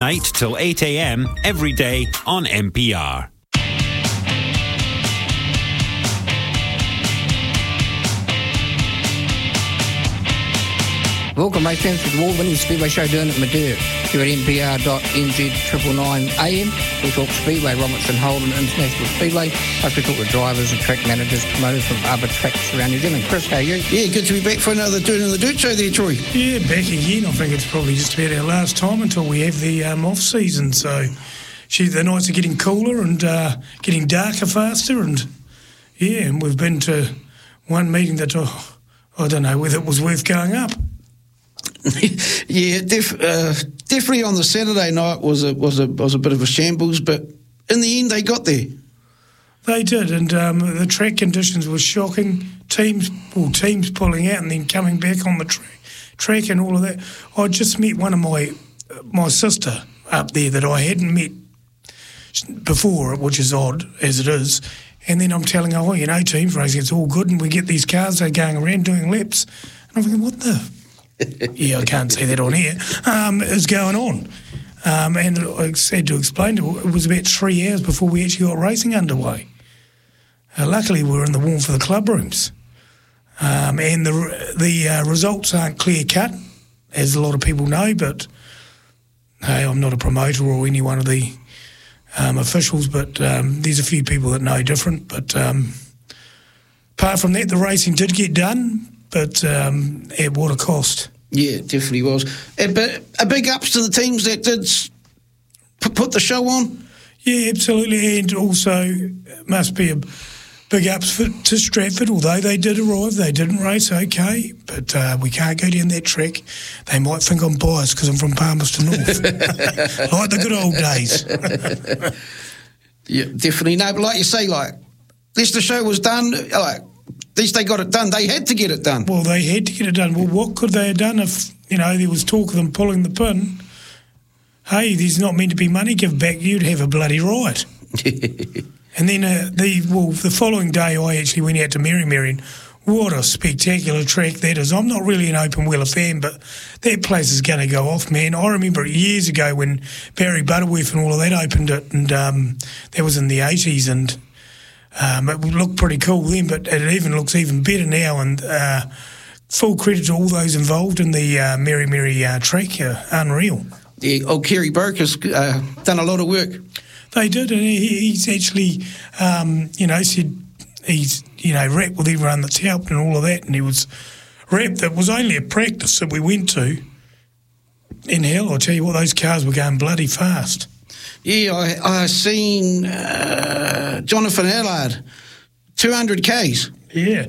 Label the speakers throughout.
Speaker 1: night till 8 a.m. every day on MPR.
Speaker 2: Welcome, race fans, to the award-winning Speedway show down at Madeira. Here at NPR.NZ AM. We talk Speedway, Robertson Holden International Speedway. Plus we talk to drivers and track managers, promoters from other tracks around New Zealand. Chris, how are you?
Speaker 3: Yeah, good to be back for another Doing in the Dirt show there, Troy.
Speaker 4: Yeah, back again. I think it's probably just about our last time until we have the off-season. So, the nights are getting cooler and getting darker faster. And, yeah, and we've been to one meeting that, I don't know whether it was worth going up.
Speaker 3: Yeah, definitely on the Saturday night was a bit of a shambles, but in the end they got there.
Speaker 4: They did, and the track conditions were shocking. Teams pulling out and then coming back on the track and all of that. I just met one of my sister up there that I hadn't met before, which is odd as it is. And then I'm telling her, teams racing, it's all good, and we get these cars, they're going around doing laps. And I'm thinking, what the... yeah, I can't say that on air, is going on. And I had to explain to her, it was about 3 hours before we actually got racing underway. Luckily, we were in the warm for the club rooms. And the results aren't clear-cut, as a lot of people know, but, hey, I'm not a promoter or any one of the officials, but there's a few people that know different. But apart from that, the racing did get done, but at what a cost.
Speaker 3: Yeah, it definitely was. But a big ups to the teams that did put the show on.
Speaker 4: Yeah, absolutely, and also must be a big ups to Stratford, although they did arrive, they didn't race okay, but we can't go down that track. They might think I'm biased because I'm from Palmerston North. Like the good old days.
Speaker 3: Yeah, definitely. No, but like you say, at least the show was done, at least they got it done. They had to get it done.
Speaker 4: Well, they had to get it done. Well, what could they have done if, there was talk of them pulling the pin? Hey, there's not meant to be money give back. You'd have a bloody riot. And then the following day I actually went out to Merry. What a spectacular track that is. I'm not really an open wheeler fan, but that place is going to go off, man. I remember years ago when Barry Butterworth and all of that opened it, and that was in the 80s, and it looked pretty cool then, but it even looks even better now, and full credit to all those involved in the Merry track. Unreal.
Speaker 3: Yeah, old Kerry Burke has done a lot of work.
Speaker 4: They did, and he's actually, said he's, rapped with everyone that's helped and all of that, and he was rapped. That was only a practice that we went to. In hell, I tell you what, those cars were going bloody fast.
Speaker 3: Yeah, I seen Jonathan Allard, 200 Ks.
Speaker 4: Yeah.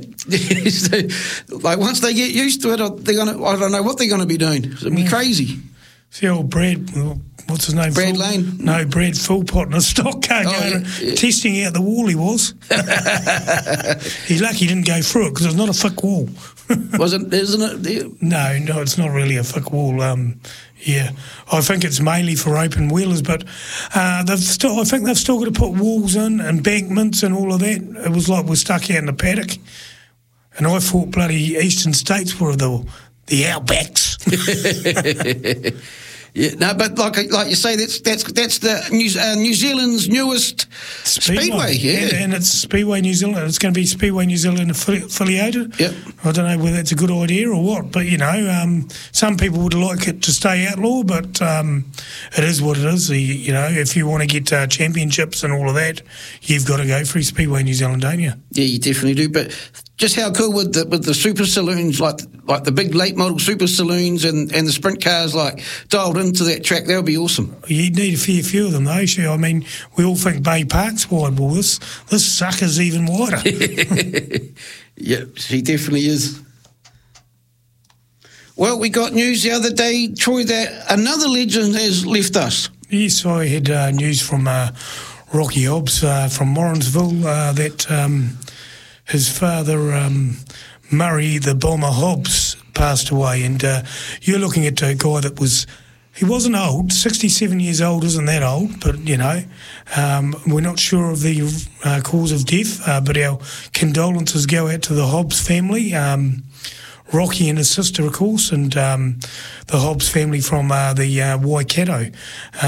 Speaker 3: Once they get used to it, I don't know what they're gonna be doing. It'll be crazy.
Speaker 4: See old Brad, what's his name?
Speaker 3: Brad Lane?
Speaker 4: No, Brad Philpott in a stock car testing out the wall he was. He's lucky he didn't go through it because it's not a thick wall.
Speaker 3: Isn't it?
Speaker 4: No, it's not really a thick wall. Yeah, I think it's mainly for open wheelers, but I think they've still got to put walls in, embankments and all of that. It was like we're stuck out in the paddock. And I thought bloody Eastern States were the outbacks.
Speaker 3: Yeah, no, but like you say, that's the New Zealand's newest speedway. Yeah,
Speaker 4: and it's Speedway New Zealand. It's going to be Speedway New Zealand affiliated.
Speaker 3: Yep.
Speaker 4: I don't know whether that's a good idea or what, but some people would like it to stay outlaw, but it is what it is. If you want to get championships and all of that, you've got to go through Speedway New Zealand, don't you?
Speaker 3: Yeah, you definitely do. But just how cool with the super saloons, like the big late model super saloons and the sprint cars, dialed into that track, that would be awesome.
Speaker 4: You'd need a fair few of them, though. I mean, we all think Bay Park's wide. Well, this sucker's even wider.
Speaker 3: Yeah, he definitely is. Well, we got news the other day, Troy, that another legend has left us.
Speaker 4: Yes, I had news from Rocky Hobbs from Morrinsville that his father, Murray the Bomber Hobbs, passed away. And you're looking at a guy that he wasn't old, 67 years old isn't that old, but, we're not sure of the cause of death, but our condolences go out to the Hobbs family, Rocky and his sister, of course, and the Hobbs family from the Waikato.